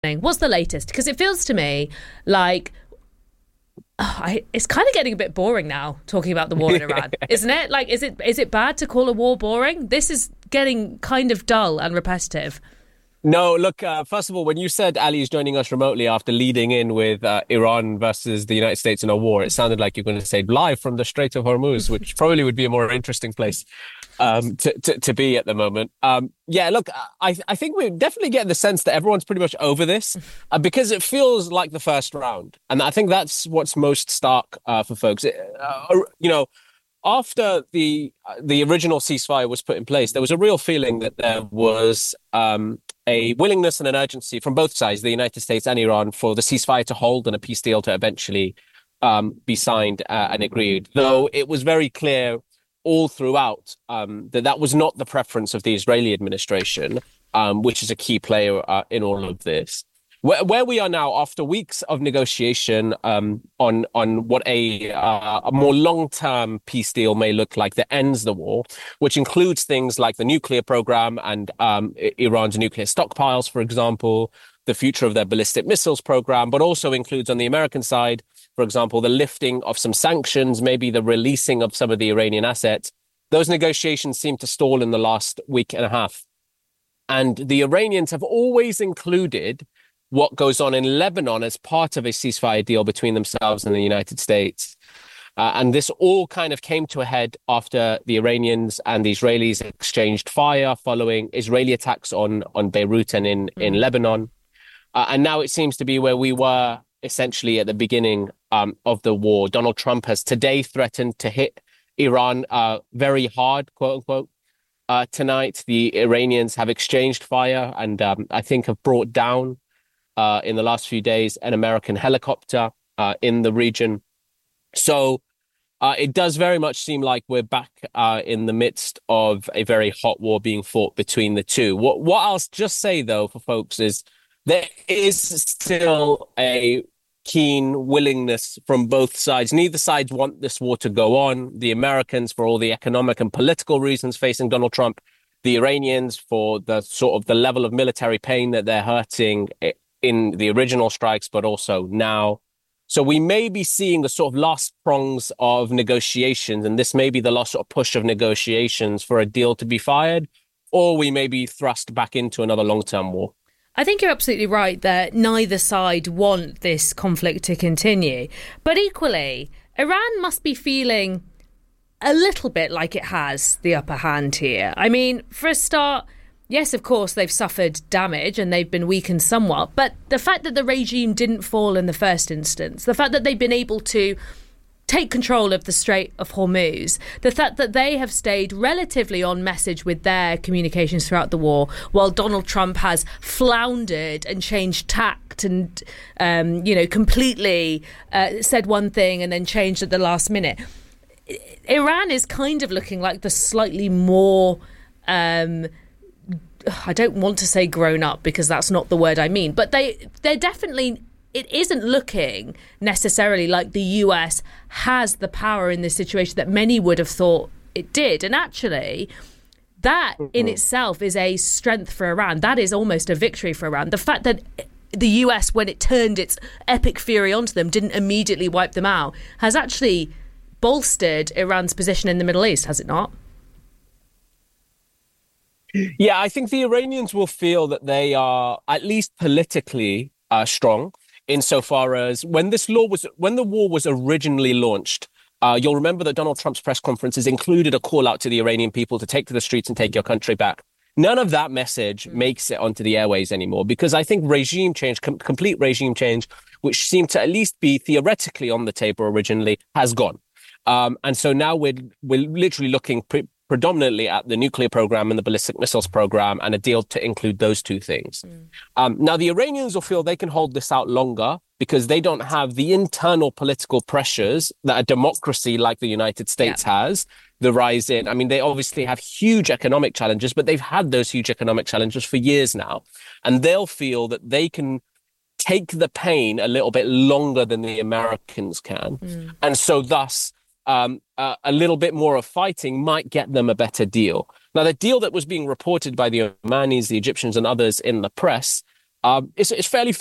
What's the latest? Because it feels to me like it's kind of getting a bit boring now talking about the war in Iran, isn't it? Like, is it bad to call a war boring? This is getting kind of dull and repetitive. No, look, first of all, when you said Ali is joining us remotely after leading in with Iran versus the United States in a war, it sounded like you're going to say live from the Strait of Hormuz, which probably would be a more interesting place to be at the moment. Yeah, look, I think we're definitely getting the sense that everyone's pretty much over this because it feels like the first round. And I think that's what's most stark for folks. After the original ceasefire was put in place, there was a real feeling that there was a willingness and an urgency from both sides, the United States and Iran, for the ceasefire to hold and a peace deal to eventually be signed and agreed. Though it was very clear all throughout that was not the preference of the Israeli administration, which is a key player in all of this. Where we are now, after weeks of negotiation on what a more long-term peace deal may look like that ends the war, which includes things like the nuclear program and Iran's nuclear stockpiles, for example, the future of their ballistic missiles program, but also includes on the American side, for example, the lifting of some sanctions, maybe the releasing of some of the Iranian assets. Those negotiations seem to stall in the last week and a half. And the Iranians have always included what goes on in Lebanon as part of a ceasefire deal between themselves and the United States. And this all kind of came to a head after the Iranians and the Israelis exchanged fire following Israeli attacks on Beirut and in Lebanon. And now it seems to be where we were essentially at the beginning of the war. Donald Trump has today threatened to hit Iran very hard, quote unquote. Tonight, the Iranians have exchanged fire and I think have brought down in the last few days an American helicopter in the region. So it does very much seem like we're back in the midst of a very hot war being fought between the two. What I'll just say, though, for folks is there is still a keen willingness from both sides. Neither sides want this war to go on. The Americans, for all the economic and political reasons facing Donald Trump, the Iranians for the sort of the level of military pain that they're hurting in the original strikes, but also now. So we may be seeing the sort of last prongs of negotiations, and this may be the last sort of push of negotiations for a deal to be fired, or we may be thrust back into another long-term war. I think you're absolutely right that neither side want this conflict to continue. But equally, Iran must be feeling a little bit like it has the upper hand here. I mean, for a start, yes, of course, they've suffered damage and they've been weakened somewhat. But the fact that the regime didn't fall in the first instance, the fact that they've been able to take control of the Strait of Hormuz, the fact that they have stayed relatively on message with their communications throughout the war, while Donald Trump has floundered and changed tact and, completely said one thing and then changed at the last minute. Iran is kind of looking like the slightly more... I don't want to say grown up because that's not the word I mean, but they're definitely, it isn't looking necessarily like the US has the power in this situation that many would have thought it did. And actually, that in itself is a strength for Iran. That is almost a victory for Iran. The fact that the US, when it turned its epic fury onto them, didn't immediately wipe them out, has actually bolstered Iran's position in the Middle East, has it not? Yeah, I think the Iranians will feel that they are at least politically strong insofar as when the war was originally launched, you'll remember that Donald Trump's press conferences included a call out to the Iranian people to take to the streets and take your country back. None of that message makes it onto the airways anymore because I think regime change, complete regime change, which seemed to at least be theoretically on the table originally, has gone. And so now we're literally looking predominantly at the nuclear program and the ballistic missiles program and a deal to include those two things. Now, the Iranians will feel they can hold this out longer because they don't have the internal political pressures that a democracy like the United States has, the rise in. I mean, they obviously have huge economic challenges, but they've had those huge economic challenges for years now. And they'll feel that they can take the pain a little bit longer than the Americans can. And so thus, a little bit more of fighting might get them a better deal. Now, the deal that was being reported by the Omanis, the Egyptians and others in the press It's fairly